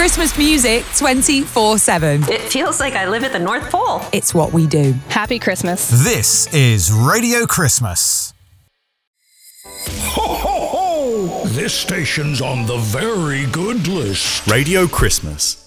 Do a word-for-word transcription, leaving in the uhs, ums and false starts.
Christmas music twenty-four seven. It feels like I live at the North Pole. It's what we do. Happy Christmas. This is Radio Christmas. Ho, ho, ho! This station's on the very good list. Radio Christmas.